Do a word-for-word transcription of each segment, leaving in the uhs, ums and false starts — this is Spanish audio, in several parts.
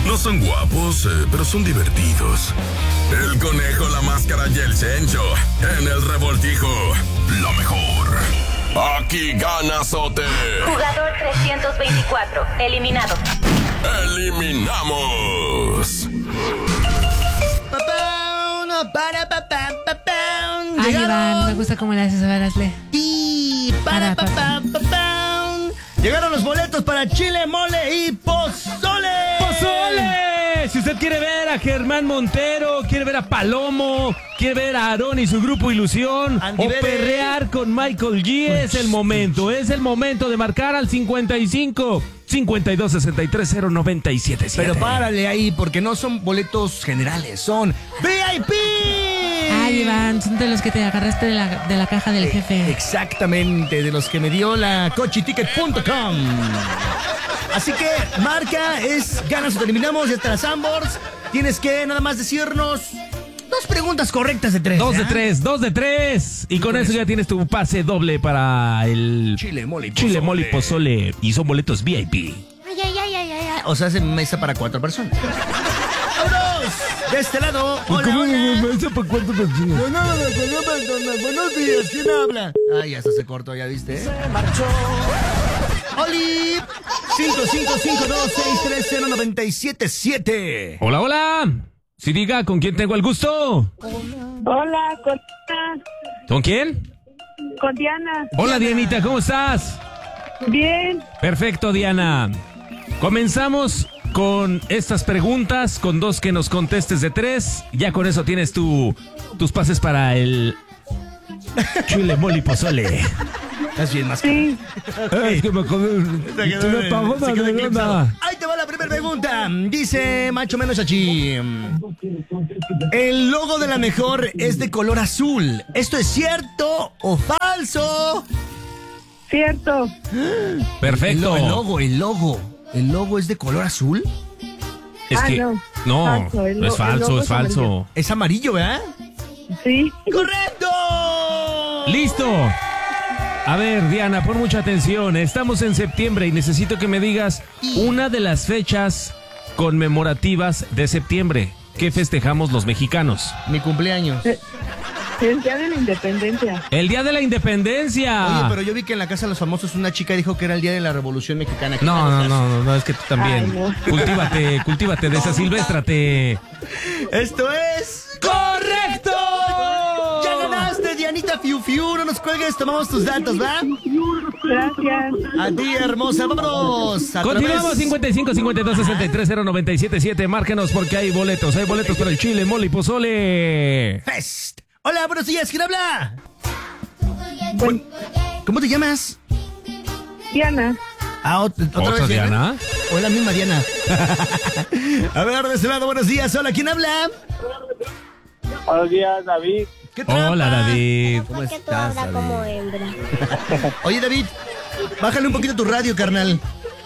No son guapos, eh, pero son divertidos. El Conejo, la Máscara y el Cencho. En el Revoltijo, lo mejor. Aquí gana Sote. Jugador trescientos veinticuatro, eliminado. ¡Eliminamos! Para, pa, pa, pa, pa. Ay, Iván, me gusta cómo le haces a Arasle. Y para, pa, pa, pa, pa. Llegaron los boletos para chile, mole y pozole. ¡Pozole! Si usted quiere ver a Germán Montero, quiere ver a Palomo, quiere ver a Aarón y su grupo Ilusión, Andy o Bere. perrear con Michael G, es el momento, es el momento de marcar al cincuenta y cinco, cincuenta y dos, sesenta y tres, cero, noventa y siete, siete. Pero párale ahí, porque no son boletos generales, son V I P. Ay, Iván, son de los que te agarraste de la, de la caja del jefe. Exactamente, de los que me dio la cochiticket punto com. Así que marca, es ganas o te eliminamos, ya está las Ambors. Tienes que nada más decirnos dos preguntas correctas de tres. Dos de ¿ya? tres, dos de tres. Y con eso ya tienes tu pase doble para el Chile, mole y Chile, pozole. mole y pozole. Y son boletos V I P. Ay, ay, ay, ay, ay. O sea, hace mesa para cuatro personas. ¡Vámonos! De este lado, hola, hola. para cuánto personas? No, no, no, no, personas. Buenos días, ¿quién habla? Ay, hasta se cortó, ¿ya viste? ¿eh? Se marchó. ¡Oli! cinco cinco cinco dos seis tres cero nueve siete siete. Hola, hola. Si diga, ¿con quién tengo el gusto? Hola, con Diana. ¿Con quién? Con Diana. Hola, Dianita, ¿cómo estás? Bien. Perfecto, Diana. Comenzamos con estas preguntas, con dos que nos contestes de tres. Ya con eso tienes tu, tus pases para el Chile, mole y pozole. ¿Estás bien, más? Sí. Es que me comí. Se quedó, me pagó se la quedó negrona. eclipsado. Ahí te va la primera pregunta. Dice Macho Menos Chachi. El logo de la mejor es de color azul. ¿Esto es cierto o falso? Cierto. El, Perfecto. lo- el logo, el logo. ¿El logo es de color azul? Es Ah, que. no. No, Falso, el no es lo- el falso, logo es es falso. amarillo. Es amarillo, ¿verdad? Sí. ¡Correcto! ¡Listo! A ver, Diana, pon mucha atención. Estamos en septiembre y necesito que me digas una de las fechas conmemorativas de septiembre. ¿Qué festejamos los mexicanos? Mi cumpleaños. El día de la independencia. ¡El Día de la Independencia! Oye, pero yo vi que en la Casa de los Famosos una chica dijo que era el día de la Revolución Mexicana. ¿Qué No, tal no, estás? no, no, no, es que tú también. Ay, no. Cultívate, cultívate, desasilvéstrate. Esto es... ¡Correcto! ¡Ya ganaste, Dianita Fiu Fiu! No nos cuelgues, tomamos tus datos, ¿va? Gracias. A ti, hermosa, vámonos. A Continuamos, través- cincuenta y cinco, cincuenta y dos, sesenta y tres, cero, noventa y siete, siete. Márquenos porque hay boletos. Hay boletos para el Chile, mole y pozole. Fest. Hola, buenos días, ¿quién habla? Bueno, ¿Cómo te llamas? Diana. Ah, ot- ¿otra, ¿Otra vez Diana? O la misma Diana. A ver, de este lado, buenos días. Hola, ¿quién habla? Buenos días, David. ¿Qué trampa? Hola, David. ¿Cómo ¿Por qué tú estás, hablas David? como hembra? Oye, David, bájale un poquito tu radio, carnal.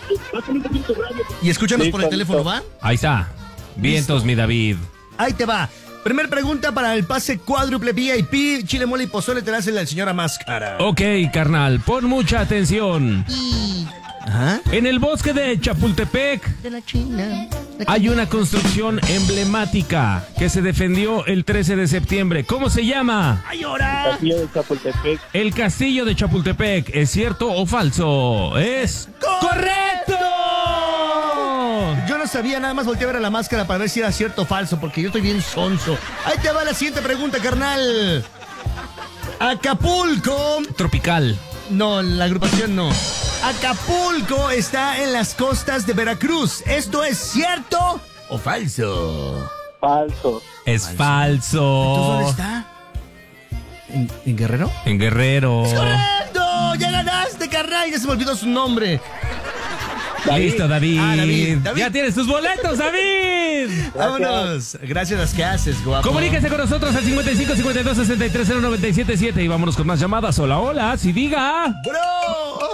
Y escúchanos por el Listo, teléfono, listo. ¿va? Ahí está. Vientos, mi David. Ahí te va. Primer pregunta para el pase cuádruple V I P. Chile, mole y pozole te la hace la señora Máscara. Ok, carnal, pon mucha atención. Ajá. En el bosque de Chapultepec De la China. hay una construcción emblemática que se defendió el trece de septiembre. ¿Cómo se llama? ¡Ay, ahora! Castillo de Chapultepec. El castillo de Chapultepec. ¿Es cierto o falso? ¡Es correcto! Yo no sabía, nada más volteé a ver a la Máscara para ver si era cierto o falso, porque yo estoy bien sonso. Ahí te va la siguiente pregunta, carnal. Acapulco. Tropical. No, la agrupación no. Acapulco está en las costas de Veracruz. ¿Esto es cierto o falso? Falso. Es falso. ¿Entonces dónde está? ¿En, en Guerrero? En Guerrero. ¡Correcto! ¡Ya ganaste, carnal! Ya se me olvidó su nombre. Listo, David. Ah, David, David. Ya tienes tus boletos, David. Vámonos. Gracias a las que haces, guapo. Comuníquese con nosotros al cincuenta y cinco, cincuenta y dos, sesenta y tres, cero, noventa y siete, siete y vámonos con más llamadas. Hola, hola, si diga. ¡Bro!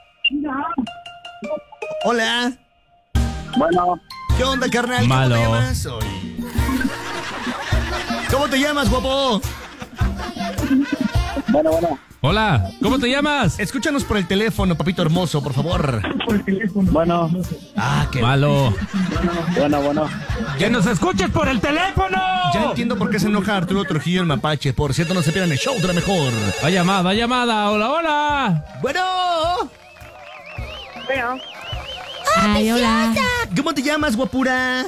Hola. Bueno, ¿Qué onda, carnal? Malo. ¿Cómo te llamas? Oy. ¿Cómo te llamas, guapo? bueno, bueno. Hola, ¿cómo te llamas? Escúchanos por el teléfono, papito hermoso, por favor. Bueno, Ah, qué Malo. bueno, bueno. ¡Que nos escuches por el teléfono! Ya entiendo por qué se enoja Arturo Trujillo el Mapache. Por cierto, no se pierdan el show de la mejor. Va llamada, va llamada. Hola, hola. Bueno, Bueno, Ay, hola. ¿cómo te llamas, guapura?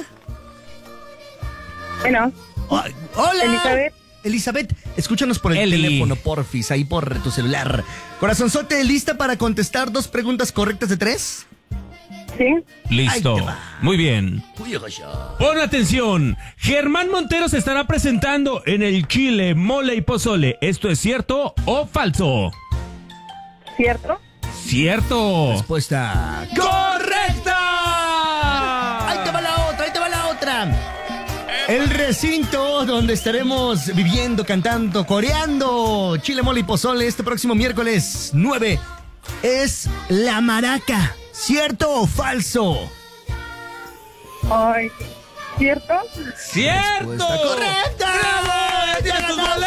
bueno, Oh, hola. Elizabeth. Elizabeth, escúchanos por el Eli. teléfono, porfis, ahí por tu celular. Corazonzote, ¿lista para contestar dos preguntas correctas de tres? sí, Listo. Ahí te va. Muy bien. Uy, ojo, yo. Pon atención. Germán Montero se estará presentando en el Chile, Mole y Pozole. ¿Esto es cierto o falso? ¿cierto? ¡Cierto! Respuesta ¡Correcta! Ahí te va la otra, ahí te va la otra. El recinto donde estaremos viviendo, cantando, coreando Chile, Mole y Pozole este próximo miércoles nueve es La Maraca. ¿Cierto o falso? Ay, ¿cierto? ¡Cierto! Respuesta correcta. ¡Bravo! ¡Ya ¡Te tienes tus ganaste!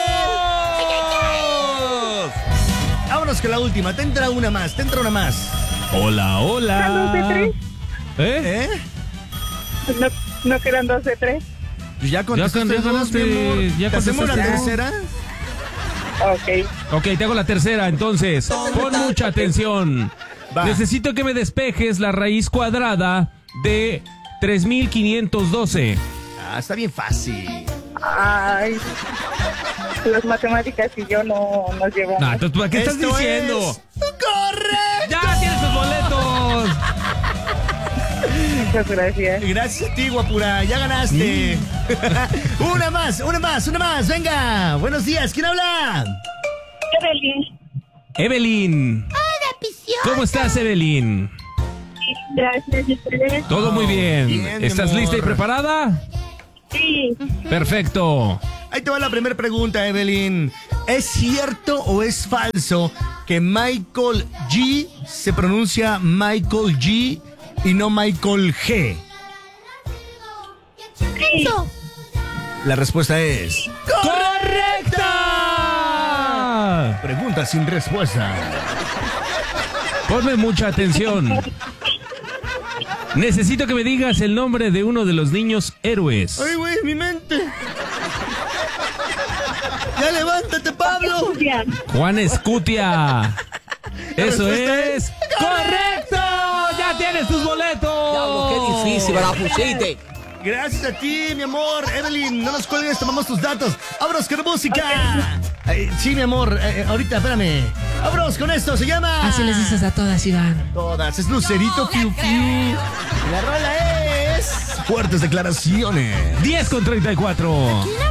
boletos! Vámonos con la última. Te entra una más, te entra una más. Hola, hola. ¿Eran dos de tres? ¿Eh? ¿Eh? ¿No, no que eran dos de tres? Pues ya contestaste Ya dos, ganaste, mi amor. ya ¿Te hacemos la contestaste. tercera? Ok. Ok, te hago la tercera, entonces. Pon mucha atención. Va. Necesito que me despejes la raíz cuadrada de tres mil quinientos doce. Ah, está bien fácil. Ay, las matemáticas y yo no nos llevamos. Nah, entonces, ¿qué estás Esto diciendo? es ¡correcto! ¡Ya tienes tus boletos! Muchas gracias. Gracias a ti, guapura. Ya ganaste. Mm. una más, una más, una más. Venga. Buenos días. ¿Quién habla? Evelyn, Evelyn. ¿Cómo estás, Evelyn? gracias. ¿Y ustedes? Todo muy bien. Bien, mi ¿Estás amor. lista y preparada? Sí, Perfecto. Ahí te va la primera pregunta, Evelyn. ¿Es cierto o es falso que Michael G se pronuncia Michael G y no Michael G? sí. La respuesta es... ¡Correcta! Pregunta sin respuesta. Ponme mucha atención. Necesito que me digas el nombre de uno de los niños héroes. Ay, güey, mi mente. Ya levántate, Pablo. Ya. Juan Escutia. Eso respuesta es correcto. Ya tienes tus boletos. Diablo, qué difícil, me la pusiste. Gracias a ti, mi amor. Evelyn, no nos cuelgues, tomamos tus datos. ¡Vámonos con música! Ay, sí, mi amor, eh, ahorita, espérame. ¡Vámonos con esto! Se llama... Así les dices a todas, Iván. Todas, es Lucerito Piu Piu. La rola es... Fuertes declaraciones. diez con treinta y cuatro.